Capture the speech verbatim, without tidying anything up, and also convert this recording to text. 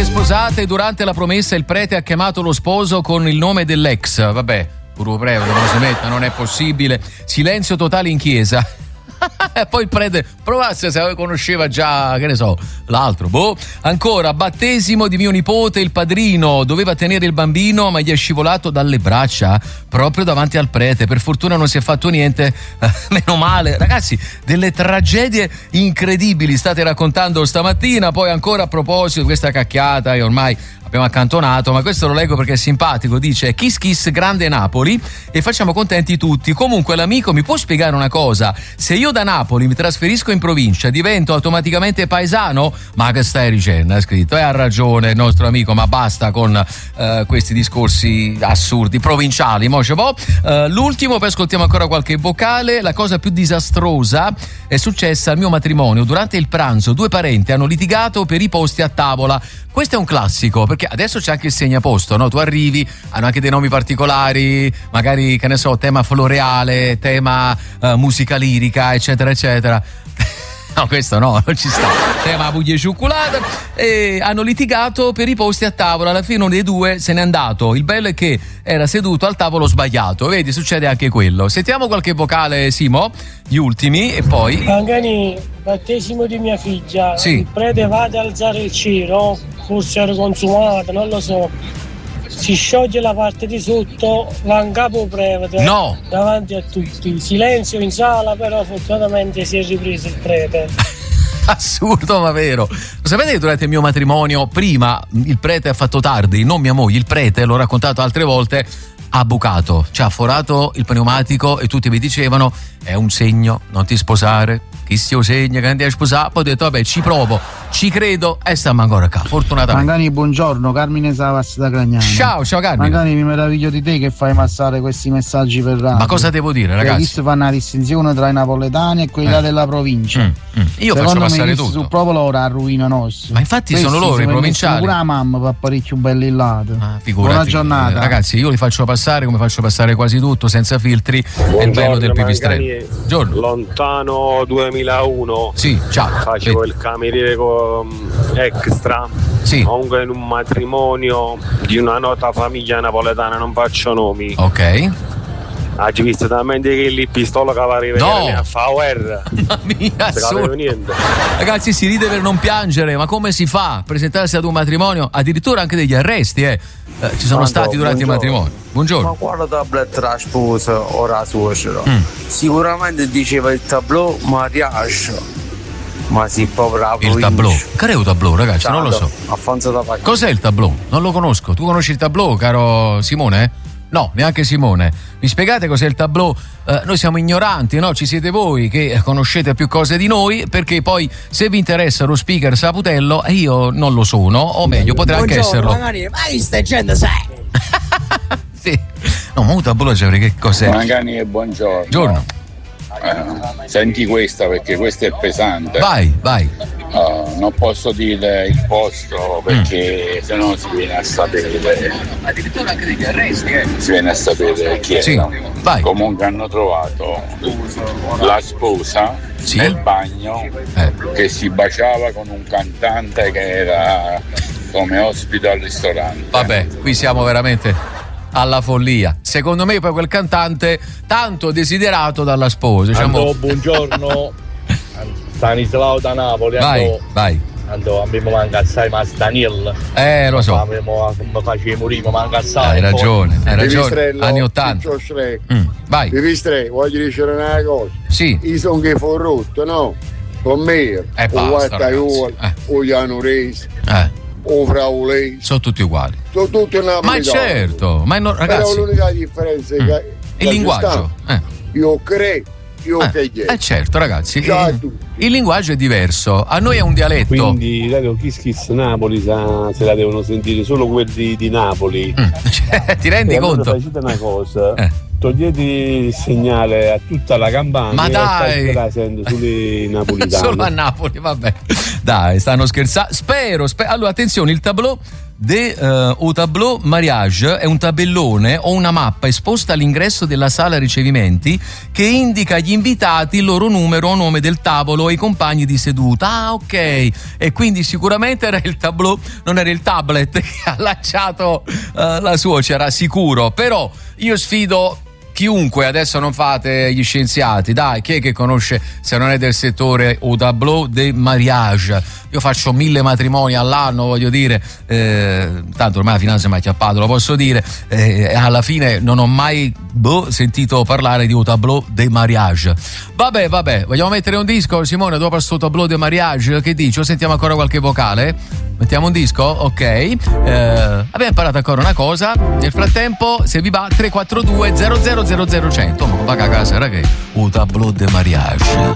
anche sposate. Durante la promessa il prete ha chiamato lo sposo con il nome dell'ex. Vabbè, pure prego, non si metta, non è possibile. Silenzio totale in chiesa. E poi il prete provasse se conosceva già, che ne so, l'altro. Boh. Ancora, battesimo di mio nipote, il padrino doveva tenere il bambino ma gli è scivolato dalle braccia proprio davanti al prete. Per fortuna non si è fatto niente, meno male. Ragazzi, delle tragedie incredibili state raccontando stamattina. Poi ancora a proposito di questa cacchiata e ormai abbiamo accantonato, ma questo lo leggo perché è simpatico. Dice: kiss kiss grande Napoli, e facciamo contenti tutti. Comunque l'amico mi può spiegare una cosa: se io da Napoli mi trasferisco in provincia divento automaticamente paesano? Ma che stai dicendo? Ha scritto, e ha ragione il nostro amico, ma basta con uh, questi discorsi assurdi provinciali. Mo ce vo. Uh, l'ultimo, poi ascoltiamo ancora qualche vocale. La cosa più disastrosa è successa al mio matrimonio. Durante il pranzo due parenti hanno litigato per i posti a tavola. Questo è un classico, perché adesso c'è anche il segnaposto, no? Tu arrivi, hanno anche dei nomi particolari, magari, che ne so, tema floreale, tema uh, musica lirica, eccetera, eccetera. No, questo no, non ci sta. Tema puglie cioccolata. E hanno litigato per i posti a tavola. Alla fine uno dei due se n'è andato. Il bello è che era seduto al tavolo sbagliato. Vedi, succede anche quello. Sentiamo qualche vocale, Simo, gli ultimi, e poi. Angani, battesimo di mia figlia. Sì. Il prete va ad alzare il cielo, forse era consumato, non lo so. Si scioglie la parte di sotto, va in capo prete. No! Davanti a tutti. Silenzio in sala, però fortunatamente si è ripreso il prete. Assurdo ma vero. Lo sapete che durante il mio matrimonio, prima il prete ha fatto tardi, non mia moglie, il prete, l'ho raccontato altre volte, ha bucato, cioè ha forato il pneumatico e tutti mi dicevano: è un segno, non ti sposare, chi si segna che non ti sposare. Poi ho detto vabbè, ci provo, ci credo, e stiamo ancora qua, fortunatamente. Magari buongiorno, Carmine Savas da Gragnano. Ciao, ciao Carmine. Magari mi meraviglio di te che fai passare questi messaggi per radio. Ma cosa devo dire, ragazzi? Visto fa una distinzione tra i napoletani e quelli eh. della provincia. Mm, mm. Io Secondo faccio passare me tutto. Sono proprio loro a ruina nostra. Ma infatti questi sono loro i provinciali. Pure la mamma va parecchio belli in lato. Ah, figurati. Buona giornata. Ragazzi, io li faccio passare come faccio passare quasi tutto, senza filtri. Buongiorno, è il bello del pipistrello. Giorno. Lontano duemilauno. Sì, ciao. Facevo Vedi. il cameriere con extra. Sì. Comunque in un matrimonio di una nota famiglia napoletana, non faccio nomi. Ok. Hai visto talmente che lì pistola che va a rivedere No. a fa guerra. Mamma mia, Non assurdo. niente. Ragazzi, si ride per non piangere, ma come si fa a presentarsi ad un matrimonio? Addirittura anche degli arresti, eh. Eh, ci sono Quando, stati durante buongiorno. il matrimonio. Buongiorno. Ma quale tablet la sposa o la suocera? Mm. Sicuramente diceva il tableau mariage, ma si proprio Il tableau. Che è un tableau, ragazzi? Non lo so. Affonso da pagina. Cos'è il tableau? Non lo conosco. Tu conosci il tableau, caro Simone? No, neanche Simone. Mi spiegate cos'è il tableau? Eh, noi siamo ignoranti, no? Ci siete voi che conoscete più cose di noi, perché poi se vi interessa lo speaker saputello, io non lo sono, o meglio, potrei anche esserlo. Magari, ma chi stai dicendo, sai? Sì. No, ma un tableau c'è, che cos'è? Magani e buongiorno. Buongiorno. Eh, senti questa, perché questa è pesante. Vai, vai. Uh, non posso dire il posto perché mm. sennò si viene a sapere. Addirittura anche degli arresti, eh. Si viene a sapere chi sì. era. Vai. Comunque hanno trovato la sposa sì. nel bagno eh. che si baciava con un cantante che era come ospite al ristorante. Vabbè, qui siamo veramente alla follia. Secondo me poi quel cantante tanto desiderato dalla sposa. Diciamo... Andò, buongiorno. Stanislao da Napoli. Vai, andò, vai. Andò, a me mi manca assai, ma Daniel. Eh, lo so. Mi facevo morire, mi manca assai. Hai ragione, hai ragione. Anni ottanta. Mm, vai. Pipistrello, voglio dire una cosa. Sì. Io sono che fu rotto, no? Con me. Eh, o basta, eh. o Gianorese. Eh. O Fraulese. Sono tutti uguali. Sono tutti napoletani. Ma certo, ma no, ragazzi. Però l'unica differenza è che il linguaggio. Eh. Io credo. Io eh, che eh certo, ragazzi. Il, il linguaggio è diverso. A noi è un dialetto. Quindi Radio Kiss Kiss Napoli sa, se la devono sentire solo quelli di Napoli. Mm. Cioè, ti rendi e conto? Allora facete una cosa. Eh. Togliete il segnale a tutta la Campania. Ma dai! E la sento sulle napolitane. Solo a Napoli, vabbè. Dai, stanno scherzando. Spero, spero. Allora, attenzione, il tableau de uh, o tableau mariage è un tabellone o una mappa esposta all'ingresso della sala ricevimenti che indica agli invitati il loro numero o nome del tavolo e i compagni di seduta. Ah, ok. E quindi sicuramente era il tableau, non era il tablet che ha lanciato uh, la suocera, sicuro. Però io sfido chiunque, adesso non fate gli scienziati, dai, chi è che conosce, se non è del settore, o tableau de mariage? Io faccio mille matrimoni all'anno, voglio dire, eh, tanto ormai la finanza mi ha acchiappato, lo posso dire, eh, alla fine non ho mai boh, sentito parlare di un tableau de mariage. Vabbè, vabbè, vogliamo mettere un disco, Simone, dopo questo tableau de mariage, che dici? O sentiamo ancora qualche vocale? Mettiamo un disco? Ok. Eh, abbiamo imparato ancora una cosa. Nel frattempo, se vi va, tre quattro due zero zero zero zero cento. Ma va a casa, ragazzi. Un tableau de mariage.